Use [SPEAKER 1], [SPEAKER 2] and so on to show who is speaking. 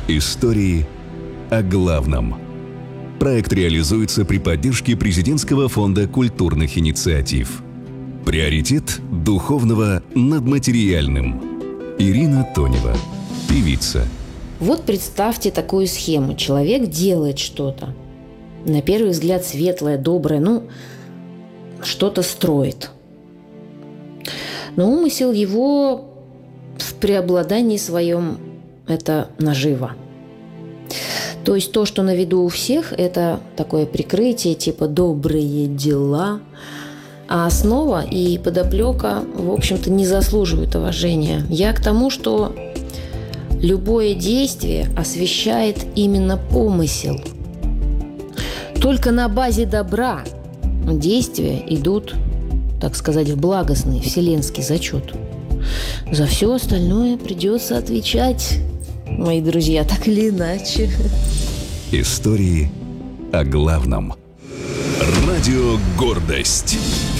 [SPEAKER 1] Истории о главном. Проект реализуется при поддержке Президентского фонда культурных инициатив. Приоритет духовного над материальным. Ирина Тонева, певица.
[SPEAKER 2] Вот представьте такую схему. Человек делает что-то. На первый взгляд светлое, доброе, что-то строит. Но умысел его в преобладании своем – это нажива. То есть то, что на виду у всех, это такое прикрытие, типа «добрые дела», а основа и подоплека, в общем-то, не заслуживают уважения. Я к тому, что любое действие освещает именно помысел. Только на базе добра действия идут, так сказать, в благостный вселенский зачет. За все остальное придется отвечать, мои друзья, так или иначе.
[SPEAKER 1] Истории о главном. Радио «Гордость».